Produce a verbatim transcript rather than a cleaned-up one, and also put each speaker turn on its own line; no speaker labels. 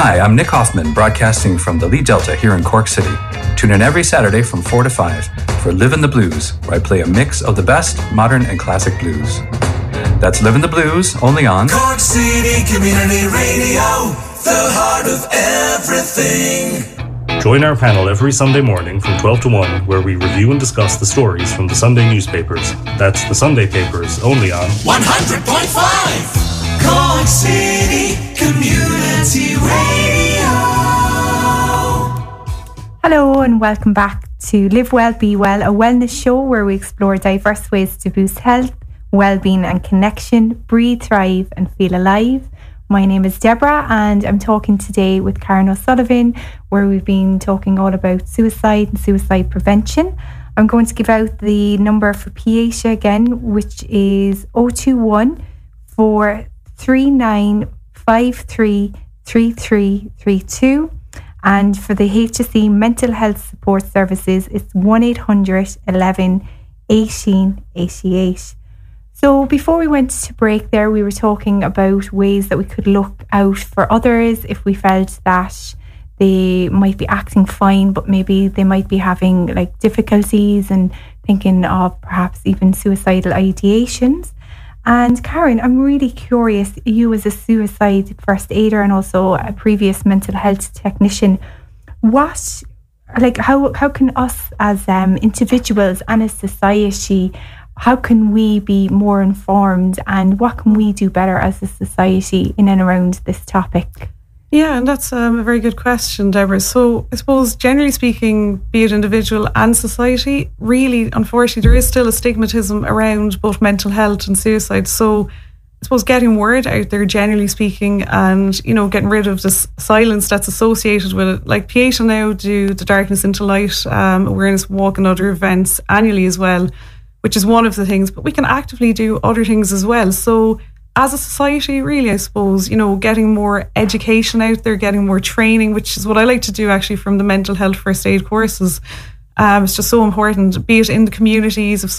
Hi, I'm Nick Hoffman, broadcasting from the Lee Delta here in Cork City. Tune in every Saturday from four to five for Livin' the Blues, where I play a mix of the best modern and classic blues. That's Livin' the Blues, only on
Cork City Community Radio, the heart of everything.
Join our panel every Sunday morning from twelve to one, where we review and discuss the stories from the Sunday newspapers. That's the Sunday papers, only on
one hundred point five Cork City Community Radio.
Hello and welcome back to Live Well, Be Well, a wellness show where we explore diverse ways to boost health, well-being and connection, breathe, thrive and feel alive. My name is Deborah and I'm talking today with Karen O'Sullivan, where we've been talking all about suicide and suicide prevention. I'm going to give out the number for P A S H A again, which is oh two one, four three nine, five three three three three two. And for the H S E Mental Health Support Services, it's one eight hundred eleven eighteen eighty-eight. So before we went to break there, we were talking about ways that we could look out for others if we felt that they might be acting fine, but maybe they might be having like difficulties and thinking of perhaps even suicidal ideations. And Karen, I'm really curious, you as a suicide first aider and also a previous mental health technician, what, like how, how can us as um, individuals and as society, how can we be more informed and what can we do better as a society in and around this topic?
Yeah, and that's um, a very good question, Deborah. So I suppose generally speaking, be it individual and society, really, unfortunately, there is still a stigmatism around both mental health and suicide. So I suppose getting word out there, generally speaking, and, you know, getting rid of this silence that's associated with it. Like P A S H A now do the Darkness into Light um, awareness walk and other events annually as well, which is one of the things, but we can actively do other things as well. So as a society, really, I suppose, you know, getting more education out there, getting more training, which is what I like to do actually from the mental health first aid courses. Um, it's just so important, be it in the communities, if